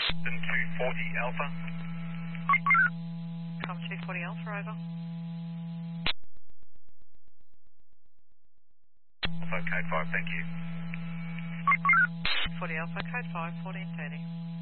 Then 240 Alpha. Com 240 Alpha, over. Also code 5, thank you. 40 Alpha, code 5, 1430.